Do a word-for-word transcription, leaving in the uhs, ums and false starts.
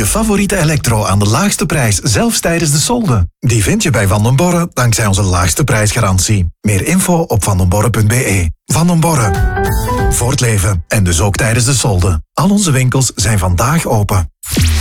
Je favoriete elektro aan de laagste prijs, zelfs tijdens de solde. Die vind je bij Van den Borre dankzij onze laagste prijsgarantie. Meer info op vandenborre punt be. Van den Borre. Voor het leven en dus ook tijdens de solde. Al onze winkels zijn vandaag open.